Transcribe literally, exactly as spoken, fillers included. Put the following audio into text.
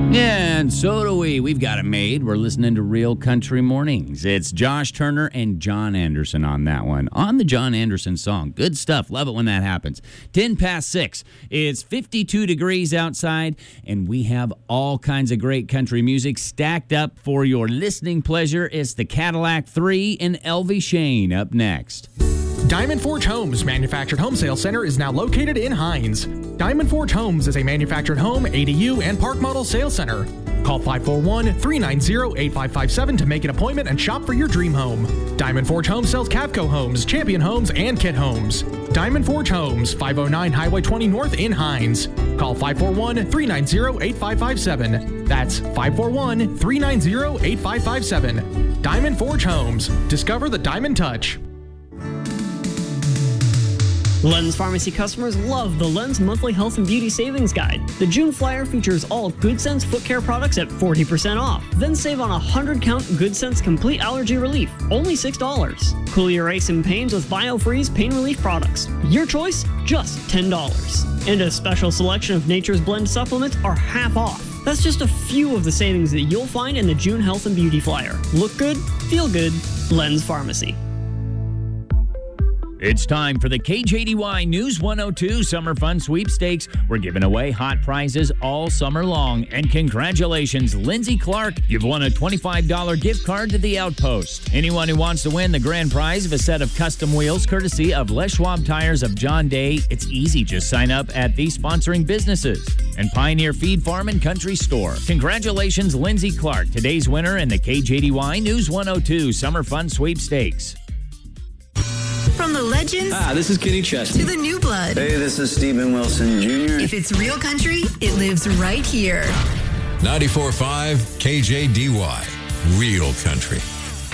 Yeah, and so do we. We've got it made. We're listening to Real Country Mornings. It's Josh Turner and John Anderson on that one. On the John Anderson song. Good stuff. Love it when that happens. ten past six. It's fifty-two degrees outside, and we have all kinds of great country music stacked up for your listening pleasure. It's the Cadillac three and Elvie Shane up next. Diamond Forge Homes Manufactured Home Sales Center is now located in Hines. Diamond Forge Homes is a manufactured home, A D U, and park model sales center. Call five four one, three nine zero, eight five five seven to make an appointment and shop for your dream home. Diamond Forge Homes sells Cavco homes, Champion homes, and Kit homes. Diamond Forge Homes, five oh nine Highway twenty North in Hines. Call five four one, three nine zero, eight five five seven. That's five four one, three nine zero, eight five five seven. Diamond Forge Homes. Discover the Diamond Touch. Lens Pharmacy customers love the Lens Monthly Health and Beauty Savings Guide. The June flyer features all Good Sense foot care products at forty percent off. Then save on a one hundred count Good Sense Complete Allergy Relief, only six dollars. Cool your aches and pains with BioFreeze Pain Relief products. Your choice, just ten dollars. And a special selection of Nature's Blend supplements are half off. That's just a few of the savings that you'll find in the June Health and Beauty flyer. Look good, feel good, Lens Pharmacy. It's time for the K J D Y News one oh two Summer Fun Sweepstakes. We're giving away hot prizes all summer long. And congratulations, Lindsay Clark. You've won a twenty-five dollars gift card to the Outpost. Anyone who wants to win the grand prize of a set of custom wheels courtesy of Les Schwab Tires of John Day, it's easy. Just sign up at these sponsoring businesses and Pioneer Feed Farm and Country Store. Congratulations, Lindsay Clark, today's winner in the K J D Y News one oh two Summer Fun Sweepstakes. From the legends ah, this is Kenny Chesney. to the new blood. Hey, this is Stephen Wilson Junior If it's real country, it lives right here. ninety-four point five K J D Y. Real country.